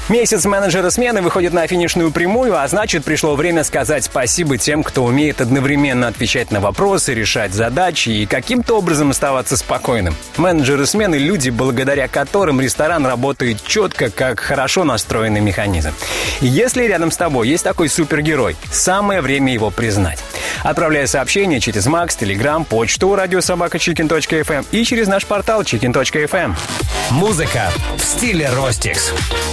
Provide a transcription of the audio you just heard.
Месяц менеджера смены выходит на финишную прямую, а значит, пришло время сказать спасибо тем, кто умеет одновременно отвечать на вопросы, решать задачи и каким-то образом оставаться спокойным. Менеджеры смены – люди, благодаря которым ресторан работает четко, как хорошо настроенный механизм. И если рядом с тобой есть такой супергерой, самое время его признать. Отправляй сообщение через Макс, Телеграм, почту radiosobaka.chicken.fm и через наш портал chicken.fm. Музыка в стиле Ростикс.